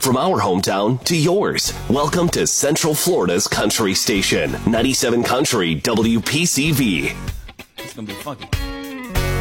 From our hometown to yours, welcome to Central Florida's Country Station, 97 Country WPCV. It's going to be funky.